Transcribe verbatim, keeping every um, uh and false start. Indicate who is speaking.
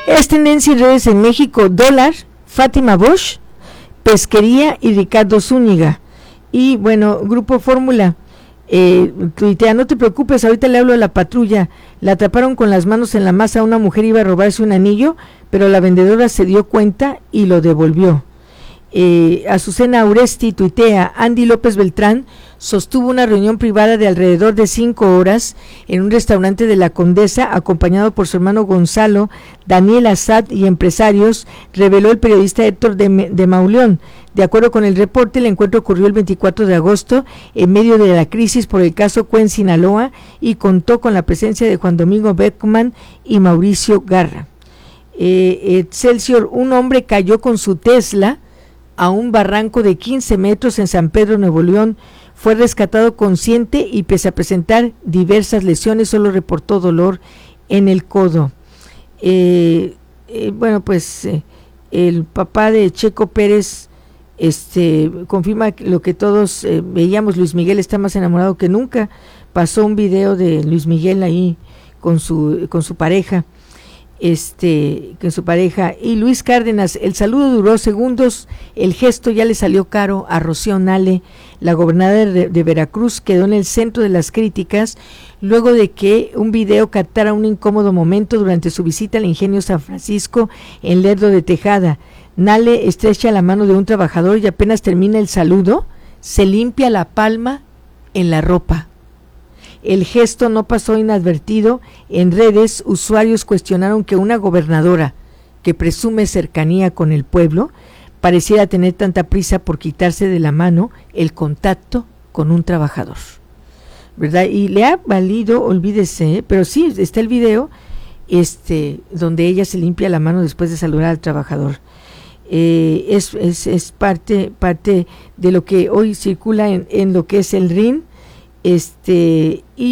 Speaker 1: Es tendencia en redes en México, dólar, Fátima Bosch, pesquería y Ricardo Zúñiga. Y bueno, Grupo Fórmula, eh, tuitea, no te preocupes, ahorita le hablo a la patrulla, la atraparon con las manos en la masa, una mujer iba a robarse un anillo, pero la vendedora se dio cuenta y lo devolvió. Eh, Azucena Uresti tuitea, Andy López Beltrán sostuvo una reunión privada de alrededor de cinco horas en un restaurante de la Condesa, acompañado por su hermano Gonzalo, Daniel Assad y empresarios, reveló el periodista Héctor de, de Mauleón. De acuerdo con el reporte, el encuentro ocurrió el veinticuatro de agosto en medio de la crisis por el caso Cuen Sinaloa y contó con la presencia de Juan Domingo Beckman y Mauricio Garra. Eh, Excelsior, un hombre cayó con su Tesla a un barranco de quince metros en San Pedro, Nuevo León. Fue rescatado consciente y pese a presentar diversas lesiones, solo reportó dolor en el codo. Eh, eh, bueno, pues eh, el papá de Checo Pérez este, confirma lo que todos eh, veíamos, Luis Miguel está más enamorado que nunca. Pasó un video de Luis Miguel ahí con su, con su pareja. Este, con su pareja, y Luis Cárdenas, el saludo duró segundos, el gesto ya le salió caro a Rocío Nale, la gobernadora de, de Veracruz, quedó en el centro de las críticas luego de que un video captara un incómodo momento durante su visita al Ingenio San Francisco en Lerdo de Tejada. Nale estrecha la mano de un trabajador y apenas termina el saludo, se limpia la palma en la ropa. El gesto no pasó inadvertido. En redes, usuarios cuestionaron que una gobernadora que presume cercanía con el pueblo pareciera tener tanta prisa por quitarse de la mano el contacto con un trabajador, ¿verdad? Y le ha valido, olvídese, pero sí, está el video este, donde ella se limpia la mano después de saludar al trabajador. Eh, es, es, es parte, parte de lo que hoy circula en, en lo que es el R I N, este, y